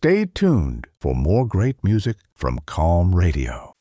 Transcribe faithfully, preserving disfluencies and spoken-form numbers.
Stay tuned for more great music from Calm Radio.